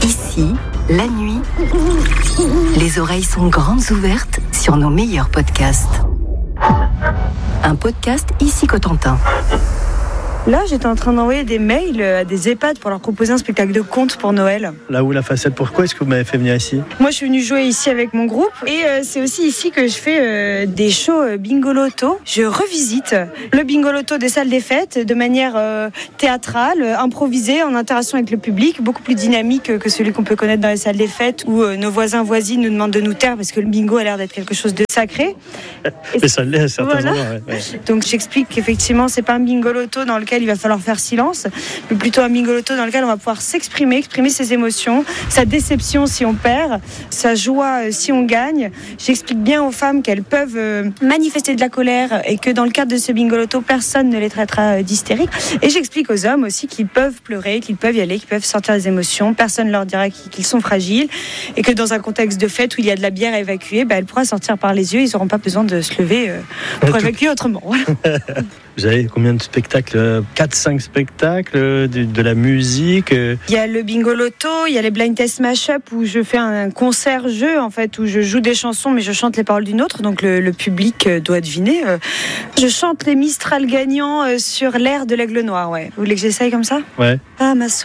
Ici, la nuit, les oreilles sont grandes ouvertes sur nos meilleurs podcasts. Un podcast Ici Cotentin. Là, j'étais en train d'envoyer des mails à des EHPAD pour leur proposer un spectacle de contes pour Noël. Là où la facette, pourquoi est-ce que vous m'avez fait venir ici ? Moi, je suis venue jouer ici avec mon groupe et c'est aussi ici que je fais des shows bingo loto. Je revisite le bingo loto des salles des fêtes de manière théâtrale, improvisée, en interaction avec le public, beaucoup plus dynamique que celui qu'on peut connaître dans les salles des fêtes où nos voisins voisines nous demandent de nous taire parce que le bingo a l'air d'être quelque chose de sacré. Mais ça l'est à certains moments. Ouais. Donc j'explique qu'effectivement, c'est pas un bingo loto dans lequel il va falloir faire silence, mais plutôt un bingo loto dans lequel on va pouvoir exprimer ses émotions, sa déception si on perd, sa joie si on gagne. J'explique bien aux femmes qu'elles peuvent manifester de la colère et que dans le cadre de ce bingo loto, personne ne les traitera d'hystériques. Et j'explique aux hommes aussi qu'ils peuvent pleurer, qu'ils peuvent y aller, qu'ils peuvent sortir des émotions, personne ne leur dira qu'ils sont fragiles et que dans un contexte de fête où il y a de la bière à évacuer, elle pourra sortir par les yeux, ils n'auront pas besoin de se lever pour évacuer autrement. Voilà. Vous avez combien de spectacles ? 4-5 spectacles, de la musique. Il y a le bingo loto, il y a les blind test mashup où je fais un concert-jeu en fait, où je joue des chansons mais je chante les paroles d'une autre, donc le public doit deviner. Je chante les Mistral gagnants sur l'air de l'Aigle Noir, ouais. Vous voulez que j'essaye comme ça ? Ouais. Ah, ma